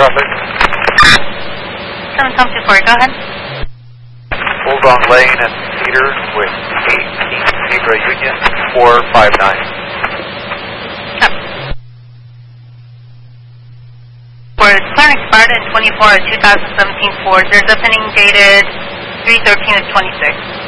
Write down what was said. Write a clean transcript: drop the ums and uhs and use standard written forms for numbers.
traffic. 724, go ahead. Bulldog Lane and Cedar with 18 Zebra Union 459. For clearance expired in 24 of 2017 Ford, there's opening dated 3/13 of 26.